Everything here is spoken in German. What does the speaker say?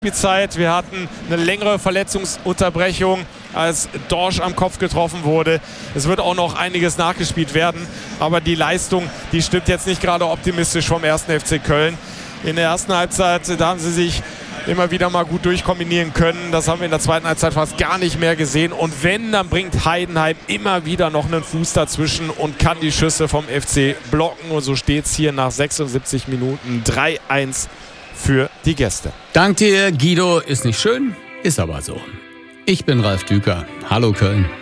Spielzeit. Wir hatten eine längere Verletzungsunterbrechung, als Dorsch am Kopf getroffen wurde. Es wird auch noch einiges nachgespielt werden, aber die Leistung, die stimmt jetzt nicht gerade optimistisch vom 1. FC Köln. In der ersten Halbzeit, da haben sie sich immer wieder mal gut durchkombinieren können. Das haben wir in der zweiten Halbzeit fast gar nicht mehr gesehen. Und wenn, dann bringt Heidenheim immer wieder noch einen Fuß dazwischen und kann die Schüsse vom FC blocken. Und so steht es hier nach 76 Minuten 3-1 für die Gäste. Dank dir, Guido. Ist nicht schön, ist aber so. Ich bin Ralf Düker. Hallo Köln.